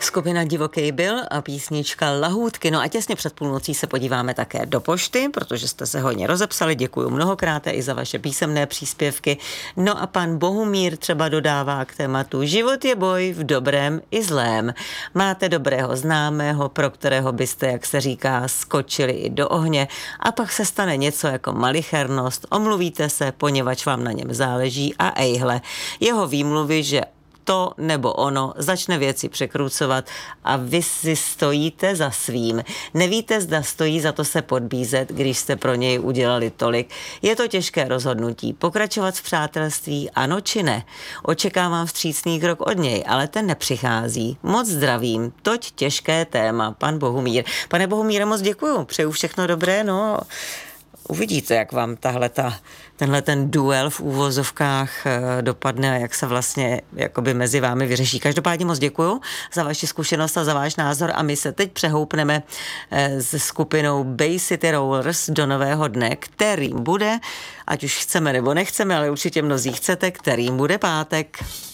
Skupina Divokej byl a písnička Lahůdky. No a těsně před půlnocí se podíváme také do pošty, protože jste se hodně rozepsali. Děkuju mnohokrát i za vaše písemné příspěvky. No a pan Bohumír třeba dodává k tématu: život je boj v dobrém i zlém. Máte dobrého známého, pro kterého byste, jak se říká, skočili i do ohně, a pak se stane něco jako malichernost, omluvíte se, poněvadž vám na něm záleží, a ejhle, jeho výmluvy, že to nebo ono začne věci překrucovat a vy si stojíte za svým. Nevíte, zda stojí za to se podbízet, když jste pro něj udělali tolik. Je to těžké rozhodnutí. Pokračovat v přátelství, ano či ne? Očekávám vstřícný krok od něj, ale ten nepřichází. Moc zdravím. Toť těžké téma, pan Bohumír. Pane Bohumíre, moc děkuju. Přeju všechno dobré, no. Uvidíte, jak vám tenhle ten duel v úvozovkách dopadne a jak se vlastně jakoby mezi vámi vyřeší. Každopádně moc děkuju za vaši zkušenost a za váš názor a my se teď přehoupneme se skupinou Bay City Rollers do nového dne, kterým bude, ať už chceme nebo nechceme, ale určitě mnozí chcete, kterým bude pátek.